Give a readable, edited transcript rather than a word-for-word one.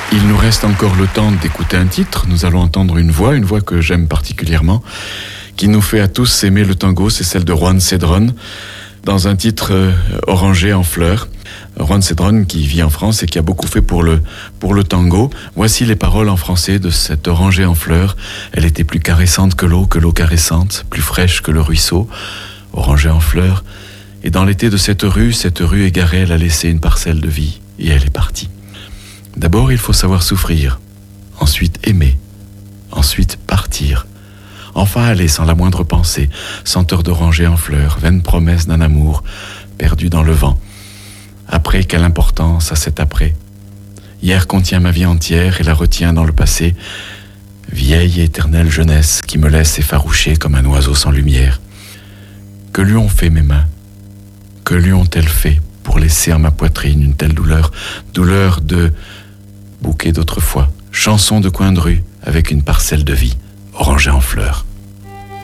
Il nous reste encore le temps d'écouter un titre. Nous allons entendre une voix que j'aime particulièrement, qui nous fait à tous aimer le tango, c'est celle de Juan Cedrón, dans un titre Orangé en fleurs. Juan Cedrón qui vit en France et qui a beaucoup fait pour le tango. Voici les paroles en français de cette Orangée en fleurs. Elle était plus caressante que l'eau caressante, plus fraîche que le ruisseau. Orangée en fleurs. Et dans l'été de cette rue égarée, elle a laissé une parcelle de vie et elle est partie. D'abord, il faut savoir souffrir, ensuite aimer, ensuite partir. Enfin aller sans la moindre pensée, senteur d'oranger en fleurs, vaine promesse d'un amour perdu dans le vent. Après, quelle importance à cet après. Hier contient ma vie entière et la retient dans le passé. Vieille et éternelle jeunesse qui me laisse effaroucher comme un oiseau sans lumière. Que lui ont fait mes mains? Que lui ont-elles fait pour laisser en ma poitrine une telle douleur? Douleur de bouquet d'autrefois, chanson de coin de rue avec une parcelle de vie, orangée en fleurs.